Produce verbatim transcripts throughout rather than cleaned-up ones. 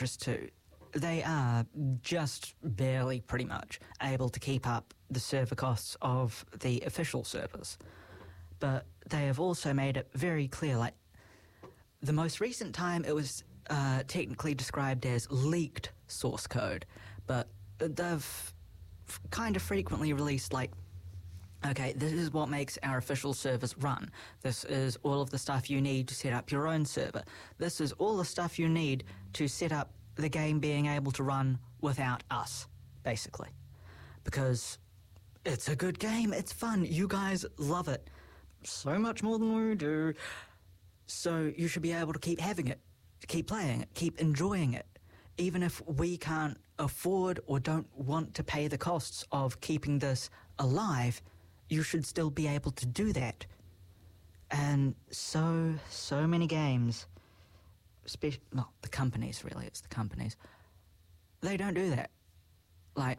Fortress two, they are just barely, pretty much, able to keep up the server costs of the official servers. But they have also made it very clear, like, the most recent time it was uh, technically described as leaked source code, but they've kind of frequently released, like, okay, this is what makes our official servers run. This is all of the stuff you need to set up your own server. This is all the stuff you need to set up the game being able to run without us, basically. Because it's a good game, it's fun, you guys love it so much more than we do. So you should be able to keep having it, keep playing it, keep enjoying it. Even if we can't afford or don't want to pay the costs of keeping this alive, you should still be able to do that. And so, so many games, especially, well, the companies, really, it's the companies, they don't do that. Like,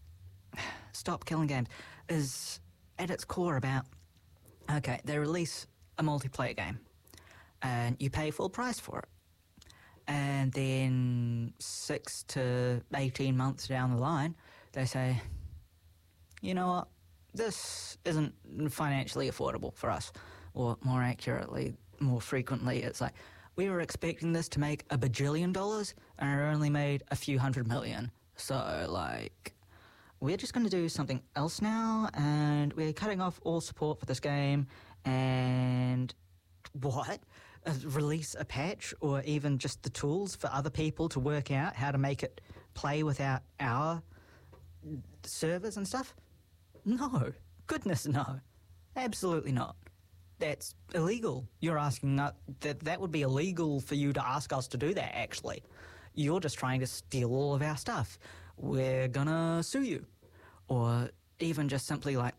Stop Killing Games is, at its core, about, okay, they release a multiplayer game, and you pay full price for it. And then six to eighteen months down the line, they say, you know what, this isn't financially affordable for us. Or more accurately, more frequently, it's like, we were expecting this to make a bajillion dollars, and it only made a few hundred million. So, like, we're just going to do something else now, and we're cutting off all support for this game, and what? Uh, release a patch, or even just the tools for other people to work out how to make it play without our servers and stuff? No. Goodness, no. Absolutely not. That's illegal. You're asking that, that that would be illegal for you to ask us to do that, actually. You're just trying to steal all of our stuff. We're gonna sue you. Or even just simply like,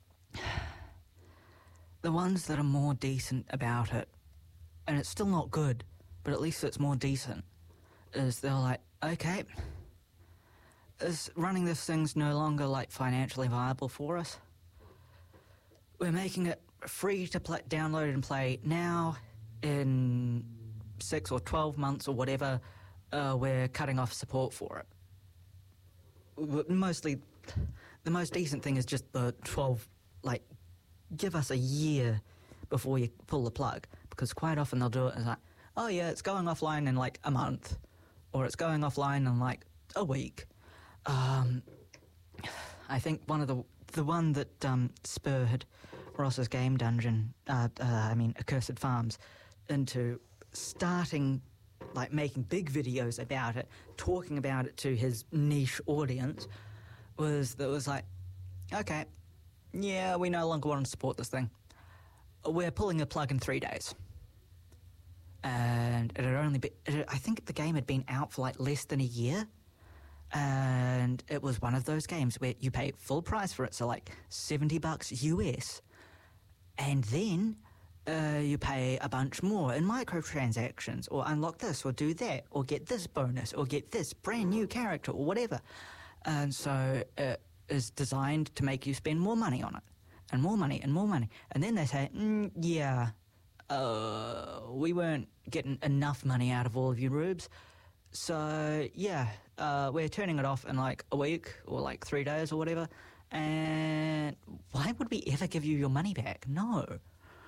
the ones that are more decent about it, and it's still not good, but at least it's more decent, is they're like, okay, is running this thing's no longer, like, financially viable for us. We're making it free to play, download and play now. In six or twelve months or whatever, uh, we're cutting off support for it. Mostly, the most decent thing is just the twelve, like, give us a year before you pull the plug, because quite often they'll do it as like, oh yeah, it's going offline in like a month, or it's going offline in like a week. Um, I think one of the the one that um, spurred Ross's Game Dungeon, uh, uh, I mean Accursed Farms, into starting, like, making big videos about it, talking about it to his niche audience, was that was like, okay, yeah, we no longer want to support this thing. We're pulling the plug in three days. And it had only been, it, I think the game had been out for like less than a year. And it was one of those games where you pay full price for it, so like seventy bucks U S. And then uh, you pay a bunch more in microtransactions, or unlock this, or do that, or get this bonus, or get this brand new character, or whatever. And so it is designed to make you spend more money on it. And more money, and more money. And then they say, mm, yeah, uh, we weren't getting enough money out of all of you rubes. So, yeah, uh, we're turning it off in like a week, or like three days, or whatever. And why would we ever give you your money back? No.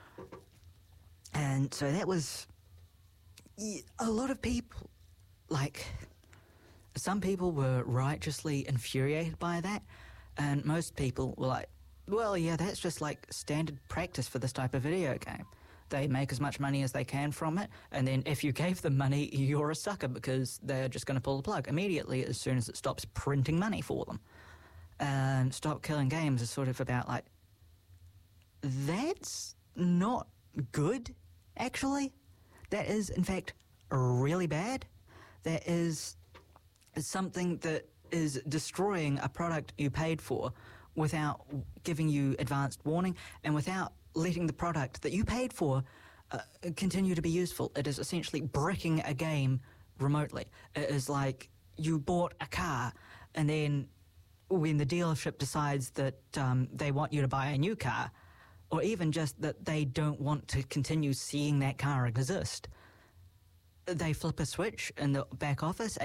And so that was... a lot of people, like... some people were righteously infuriated by that, and most people were like, well, yeah, that's just like standard practice for this type of video game. They make as much money as they can from it, and then if you gave them money, you're a sucker, because they're just going to pull the plug immediately as soon as it stops printing money for them. And Stop Killing Games is sort of about like, that's not good, actually. That is, in fact, really bad. That is something that is destroying a product you paid for without giving you advanced warning, and without letting the product that you paid for uh, continue to be useful. It is essentially bricking a game remotely. It is like you bought a car, and then when the dealership decides that um, they want you to buy a new car, or even just that they don't want to continue seeing that car exist, they flip a switch in the back office